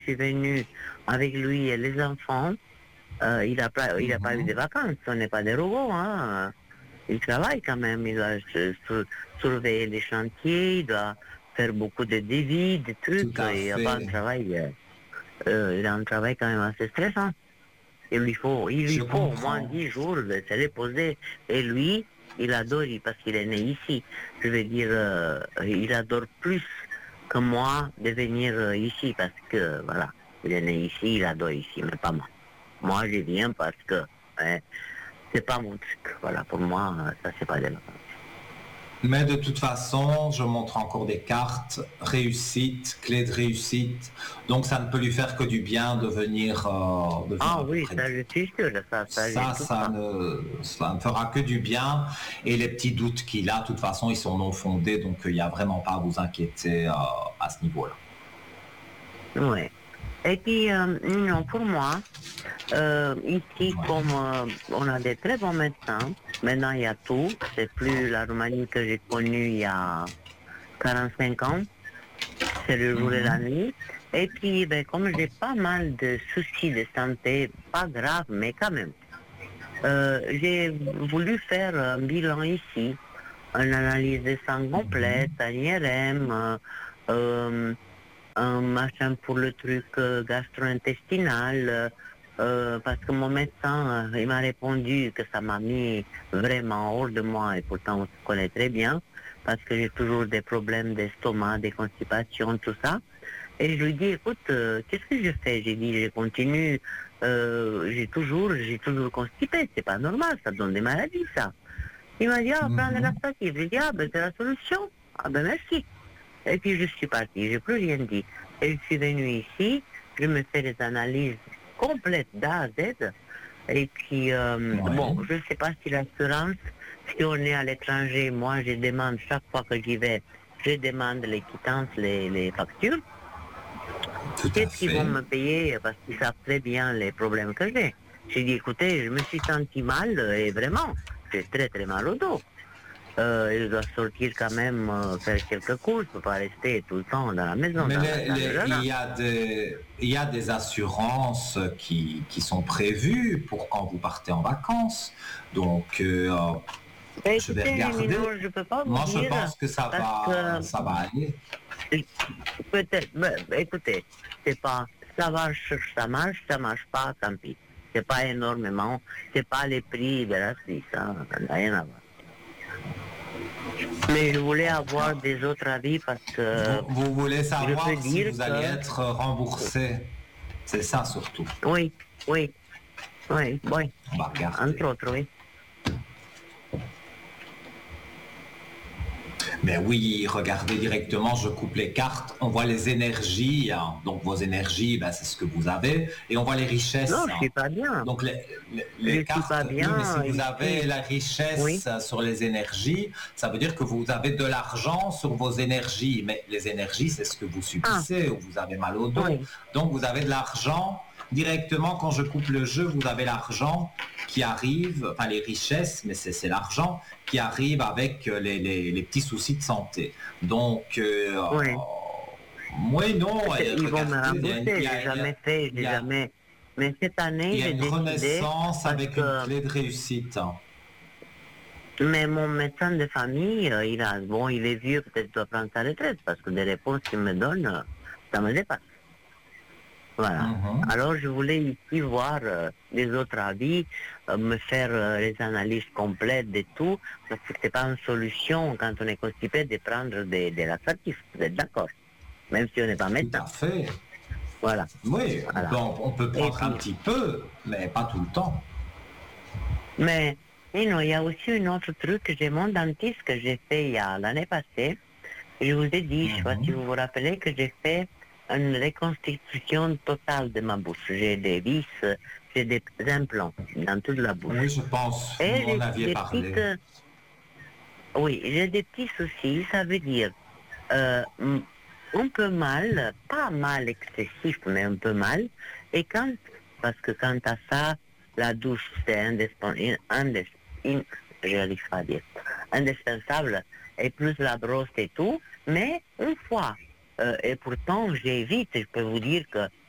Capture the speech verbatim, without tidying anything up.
je suis venue avec lui et les enfants, euh, il n'a pas, il a pas eu de vacances, on n'est pas des robots, hein. Il travaille quand même, il doit se- se- surveiller les chantiers, il doit faire beaucoup de devis, de Tout trucs, à il n'a pas un fait. travail, euh, euh, il a un travail quand même assez stressant. Il lui faut, il lui Je faut au moins comprends. dix jours de se reposer. Et lui, il adore, parce qu'il est né ici. Je veux dire, euh, il adore plus que moi de venir euh, ici, parce que, voilà, il est né ici, il adore ici, mais pas moi. Moi, je viens parce que, hein, c'est pas mon truc. Voilà, pour moi, euh, ça, c'est pas des vacances. Mais de toute façon, je montre encore des cartes, réussite, clé de réussite. Donc ça ne peut lui faire que du bien de venir, euh, de venir Ah à peu oui, près. ça, je suis sûr, ça, ça, j'ai Ça, tout ça ça. ne, ça ne fera que du bien. Et les petits doutes qu'il a, de toute façon, ils sont non fondés. Donc il n'y a vraiment pas à vous inquiéter euh, à ce niveau-là. Ouais. Et puis, euh, non, pour moi, euh, ici, Ouais. comme euh, on a des très bons médecins, maintenant il y a tout, c'est plus la Roumanie que j'ai connue il y a quarante-cinq ans, c'est le jour et la Mhm. nuit. Et puis, ben, comme j'ai pas mal de soucis de santé, pas grave, mais quand même, euh, j'ai voulu faire un bilan ici, une analyse de sang complète, un I R M, euh, euh, un machin pour le truc euh, gastro-intestinal, euh, euh, parce que mon médecin, euh, il m'a répondu que ça m'a mis vraiment hors de moi, et pourtant on se connaît très bien, parce que j'ai toujours des problèmes d'estomac, des constipations, tout ça. Et je lui dis, écoute, euh, qu'est-ce que je fais? J'ai dit, je continue, euh, j'ai toujours, j'ai toujours constipé, c'est pas normal, ça donne des maladies, ça. Il m'a dit, ah, prends de la Mhm. stative. J'ai dit, ah, ben c'est la solution. Ah, ben merci. Et puis je suis partie, j'ai plus rien dit. Et je suis venue ici, je me fais des analyses complètes d'A à Z. Et puis, euh, bon, Ouais. je ne sais pas si l'assurance, si on est à l'étranger, moi je demande chaque fois que j'y vais, je demande les quittances, les, les factures. Tout à Qu'est-ce qu'ils vont fait. me payer? Parce qu'ils savent très bien les problèmes que j'ai. J'ai dit, écoutez, je me suis senti mal, et vraiment, j'ai très très mal au dos. Euh, il doit sortir quand même, euh, faire quelques courses, ne pas rester tout le temps dans la maison, Mais dans la les- salle de les- il jardin. y a des, il y a des assurances qui, qui sont prévues pour quand vous partez en vacances. Donc, euh, Ben, je vais écoutez, regarder. Nino, je ne peux pas vous Moi, je dire, pense que ça parce va, que, ça va aller. euh, peut-être, ben, écoutez, c'est pas, ça marche, ça marche, ça marche pas, tant pis. C'est pas énormément, c'est pas les prix de la Suisse, hein, ça n'a rien à voir. Mais je voulais avoir des autres avis parce Vous, que vous voulez je peux savoir si dire vous allez que, être remboursé. C'est ça surtout. oui, oui, oui, oui, On va regarder. entre autres, oui. Mais oui, regardez directement, je coupe les cartes, on voit les énergies, hein. Donc vos énergies, ben, c'est ce que vous avez, et on voit les richesses, Non, je hein. suis pas bien. Donc les, les- Je les suis pas cartes, oui, mais si bien vous avez ici. la Oui. richesse sur les énergies, ça veut dire que vous avez de l'argent sur vos énergies, mais les énergies, c'est ce que vous Ah, subissez, ou vous avez mal au dos. oui. Donc vous avez de l'argent directement, quand je coupe le jeu, vous avez l'argent qui arrive, enfin les richesses, mais c'est c'est l'argent qui arrive avec les, les- les petits soucis de santé. Donc, euh, Oui. oui, non, C'est- euh, Ils vont me regardez, il y a, rembourser. une- il y J'ai a- il y jamais a- fait, il j'ai y a- jamais. Mais cette il année, y a j'ai une décidé renaissance parce avec une que, clé de réussite. mais mon médecin de famille, euh, il a, bon, il est vieux, peut-être qu'il doit prendre sa retraite parce que des réponses qu'il me donne, euh, ça me dépasse. Voilà. Mhm. Alors, je voulais ici voir euh, les autres avis, euh, me faire euh, les analyses complètes de tout, parce que c'est pas une solution quand on est constipé de prendre des, des laxatifs. Vous êtes d'accord? Même si on n'est pas Tout médecin. à fait. Voilà. Oui, on peut, Voilà. on peut Et prendre un puis, petit peu, mais pas tout le temps. mais, et non, il y a aussi un autre truc, j'ai mon dentiste que j'ai fait il y a l'année passée. Je vous ai dit, je ne sais pas si Mhm. vous vous rappelez, que j'ai fait une reconstitution totale de ma bouche. J'ai des vis, j'ai des implants dans toute la Oui, bouche. je pense, vous Et m'en j'ai aviez des parlé. petites, euh, oui, j'ai des petits soucis, ça veut dire euh, m- un peu mal, pas mal excessif, mais un peu mal. Et quand, parce que quant à ça, la douche, c'est indispen- indes- in- j'arrive pas à dire, indispensable, et plus la brosse et tout, mais une fois, euh, et pourtant j'évite, je peux vous dire que